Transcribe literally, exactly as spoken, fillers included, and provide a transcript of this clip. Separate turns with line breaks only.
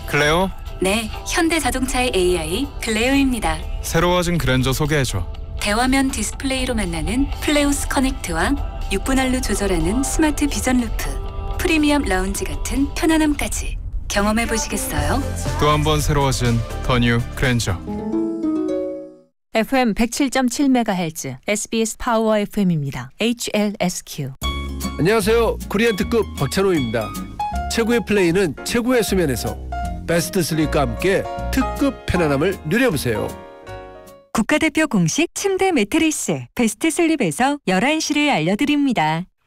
클레오?
네, 현대자동차의 에이아이 클레오입니다.
새로워진 그랜저 소개해줘.
대화면 디스플레이로 만나는 플레오스 커넥트와 육 분 안로 조절하는 스마트 비전 루프, 프리미엄 라운지 같은 편안함까지 경험해 보시겠어요?
또 한 번 새로워진 더 뉴 그랜저.
에프엠 백칠 점 칠 메가헤르츠 에스비에스 파워 에프엠입니다. 에이치엘에스큐.
안녕하세요. 코리안 특급 박찬호입니다. 최고의 플레이는 최고의 수면에서 베스트 슬립과 함께 특급 편안함을 누려보세요.
국가대표 공식 침대 매트리스 베스트 슬립에서 열한 시를 알려드립니다.